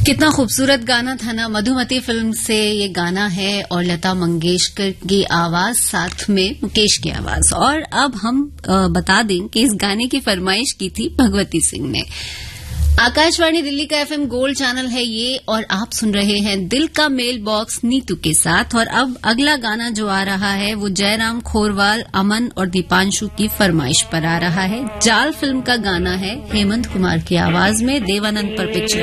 कितना खूबसूरत गाना था ना। मधुमती फिल्म से ये गाना है और लता मंगेशकर की आवाज, साथ में मुकेश की आवाज। और अब हम बता दें कि इस गाने की फरमाइश की थी भगवती सिंह ने। आकाशवाणी दिल्ली का एफएम गोल्ड चैनल है ये, और आप सुन रहे हैं दिल का मेल बॉक्स नीतू के साथ। और अब अगला गाना जो आ रहा है वो जयराम खोरवाल, अमन और दीपांशु की फरमाइश पर आ रहा है। जाल फिल्म का गाना है, हेमंत कुमार की आवाज में, देवानंद पर पिक्चर